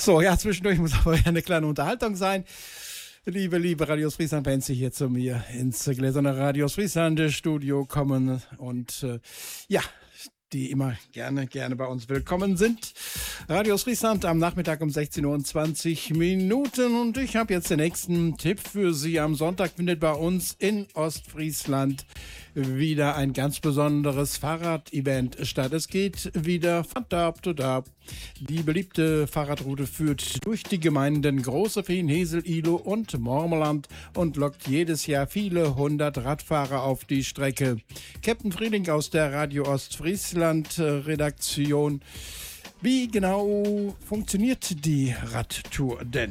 So, ja, zwischendurch muss aber eine kleine Unterhaltung sein. Liebe Radio Friesland-Fans, die hier zu mir ins gläserne Radio Friesland-Studio kommen und die immer gerne bei uns willkommen sind. Radio Friesland am Nachmittag um 16:20 Uhr und ich habe jetzt den nächsten Tipp für Sie. Am Sonntag findet bei uns in Ostfriesland wieder ein ganz besonderes Fahrrad-Event statt. Es geht wieder von Dörp zu Dörp. Die beliebte Fahrradroute führt durch die Gemeinden Großefehn, Hesel, Ilo und Mormeland und lockt jedes Jahr viele 100 Radfahrer auf die Strecke. Captain Frieling aus der Radio Ostfriesland Redaktion. Wie genau funktioniert die Radtour denn?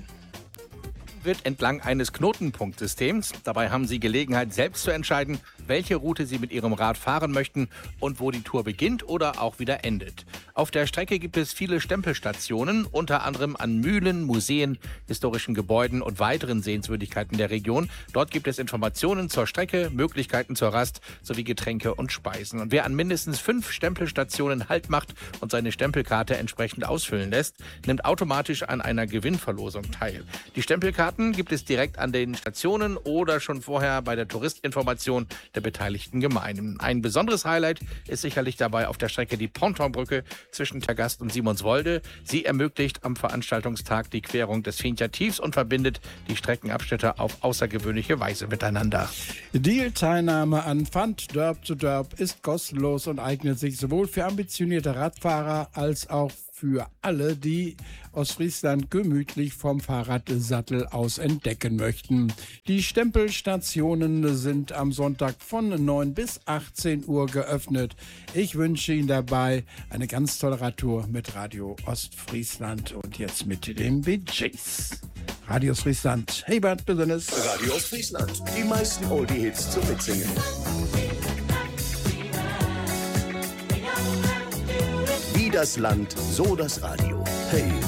Wird entlang eines Knotenpunktsystems. Dabei haben Sie Gelegenheit, selbst zu entscheiden, welche Route Sie mit Ihrem Rad fahren möchten und wo die Tour beginnt oder auch wieder endet. Auf der Strecke gibt es viele Stempelstationen, unter anderem an Mühlen, Museen, historischen Gebäuden und weiteren Sehenswürdigkeiten der Region. Dort gibt es Informationen zur Strecke, Möglichkeiten zur Rast sowie Getränke und Speisen. Und wer an mindestens 5 Stempelstationen Halt macht und seine Stempelkarte entsprechend ausfüllen lässt, nimmt automatisch an einer Gewinnverlosung teil. Die Stempelkarten gibt es direkt an den Stationen oder schon vorher bei der Touristinformation der beteiligten Gemeinden. Ein besonderes Highlight ist sicherlich dabei auf der Strecke die Pontonbrücke zwischen Tergast und Simonswolde. Sie ermöglicht am Veranstaltungstag die Querung des Fencher Tiefs und verbindet die Streckenabschnitte auf außergewöhnliche Weise miteinander. Die Teilnahme an Fund Dörp zu Dörp ist kostenlos und eignet sich sowohl für ambitionierte Radfahrer als auch für alle, die Ostfriesland gemütlich vom Fahrradsattel aus entdecken möchten. Die Stempelstationen sind am Sonntag von 9 bis 18 Uhr geöffnet. Ich wünsche Ihnen dabei eine ganz tolle Radtour mit Radio Ostfriesland und jetzt mit den BGs. Radio Ostfriesland, hey Bad Business. Radio Ostfriesland, die meisten Oldie-Hits zum Mitsingen. Wie das Land, so das Radio. Hey.